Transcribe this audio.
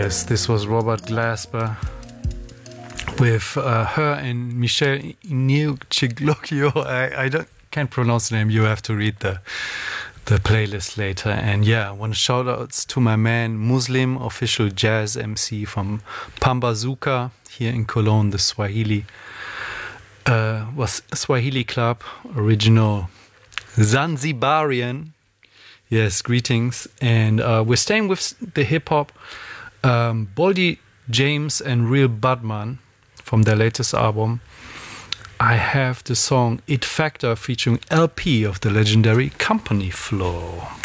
Yes, this was Robert Glasper with her and Michelle Ignazio. Can't pronounce the name. You have to read the playlist later. And yeah, I want to shout outs to my man Muslim, official jazz MC from Pambazuka here in Cologne, the Swahili Club, original Zanzibarian. Yes, greetings. And we're staying with the hip hop. Boldy James and Real Budman from their latest album. I have the song It Factor featuring LP of the legendary Company Flow.